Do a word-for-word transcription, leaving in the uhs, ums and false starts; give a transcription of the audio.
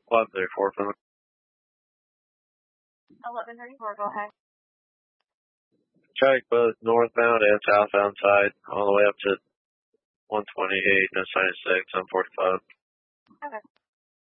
eleven thirty-four from eleven thirty-four, go ahead. Check both northbound and southbound side, all the way up to one twenty-eight, no sign of six, on forty-five. Okay.